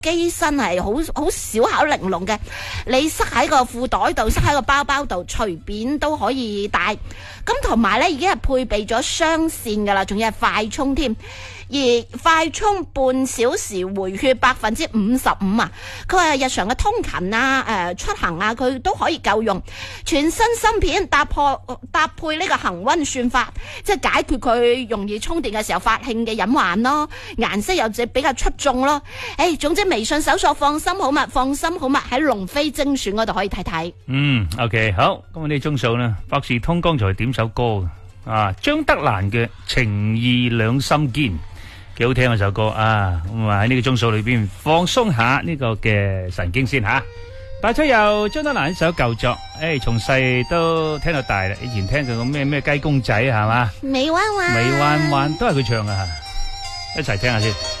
機身係好小巧玲瓏嘅，你塞喺個褲袋度，塞喺個包包度，隨便都可以帶。咁同埋咧，已經係配備咗雙線噶啦，仲要係快充添。而快充半小時回血55%啊！佢話日常嘅通勤啊、出行啊，佢都可以夠用。全新芯片搭配呢個恒溫算法，即係解決佢容易充電嘅時候發興嘅隱患咯。顏色又比較出眾咯。總之微信搜索放心好物，放心好物喺龍飛精選嗰度可以睇睇。 OK 好，咁呢鐘數呢，百事通剛才點首歌啊，張德蘭嘅情義兩心堅。幾好聽嗰首歌啊！咁啊喺呢個鐘數裏邊放鬆下呢個嘅神經先吓。帶出由張德蘭一首舊作，從細都聽到大啦。以前聽佢個咩雞公仔係嘛？ 美彎彎， 美彎彎都係佢唱噶，一齊聽下先。